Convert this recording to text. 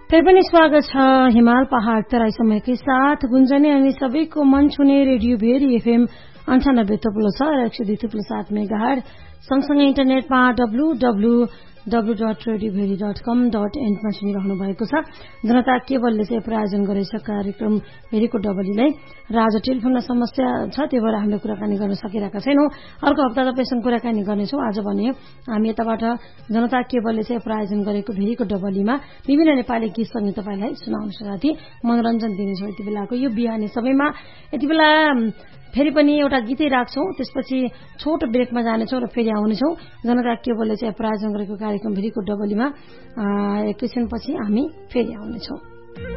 फेरि पनि स्वागत छ हिमाल पहाड़ तराई समयकै साथ गुन्जने अनि सबैको मन छुने रेडियो भेरी एफएम 98.6 र 102.7 मेगाहर्ज सँगसँगै इन्टरनेटमा www.radiobheri.com.n मा सुनिरहनु भएको छ। जनता केबलले चाहिँ प्रायोजन गरेछ कार्यक्रम भेरीको डबलीलाई। र आज टेलिफोनमा समस्या छ, त्यही भएर हामीले कुराकानी गर्न सकिरहेका छैनौं। अर्को हप्ता तपाईसँग कुराकानी गर्नेछौं। आज भने हामी यताबाट जनता केबलले चाहिँ प्रायोजन गरेको भेरीको डबलीमा विभिन्न नेपाली गीत सङ्गीत तपाईलाई सुनाउन साथै मनोरञ्जन दिनेछौं। यति बेलाको यो बिहानी सबैमा यति बेला फेरि पनि एउटा गीतै राख्छौं, त्यसपछि छोटो ब्रेकमा जानेछौं र फेरि आउनेछौं। जनता केबलले चाहिँ प्रायोजन गरेको कार्यक्रम भेरीको डबलीमा एकैछिनपछि हामी फेरि आउनेछौं।